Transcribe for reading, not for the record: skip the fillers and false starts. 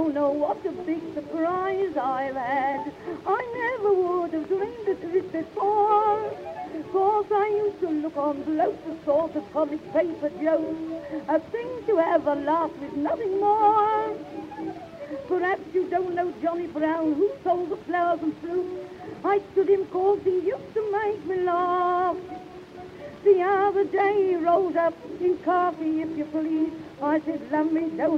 don't know what a big surprise I've had. I never would have dreamed of this before. Cause I used to look on blokes as sort of comic paper jokes, a thing to have a laugh with, nothing more. Perhaps you don't know Johnny Brown, who sold the flowers and fruit. I stood him cause he used to make me laugh. The other day he rolled up in coffee, if you please. I said, love me, don't